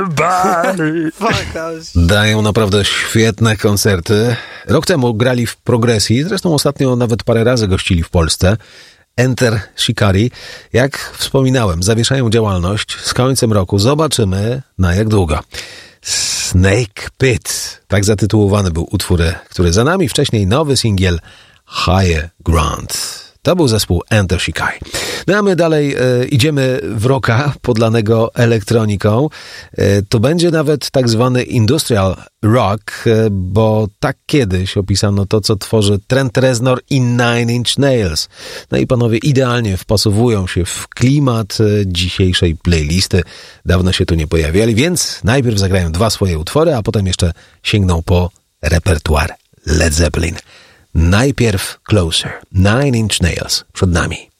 Dają naprawdę świetne koncerty. Rok temu grali w Progresji, zresztą ostatnio nawet parę razy gościli w Polsce. Enter Shikari. Jak wspominałem, zawieszają działalność. Z końcem roku zobaczymy, na jak długo. Snake Pit. Tak zatytułowany był utwór, który za nami. Wcześniej nowy singiel Higher Ground. To był zespół Enter Shikari. No a my dalej idziemy w rocka podlanego elektroniką. To będzie nawet tak zwany industrial rock, bo tak kiedyś opisano to, co tworzy Trent Reznor i Nine Inch Nails. No i panowie idealnie wpasowują się w klimat dzisiejszej playlisty. Dawno się tu nie pojawiali, więc najpierw zagrają 2 swoje utwory, a potem jeszcze sięgną po repertuar Led Zeppelin. Najpierw Closer, Nine Inch Nails przed nami.